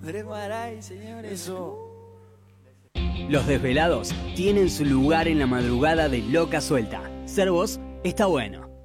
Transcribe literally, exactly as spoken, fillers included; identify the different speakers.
Speaker 1: Andrés Maray, señores. Eso.
Speaker 2: Los desvelados tienen su lugar en la madrugada de Loca Suelta. Ser vos está bueno.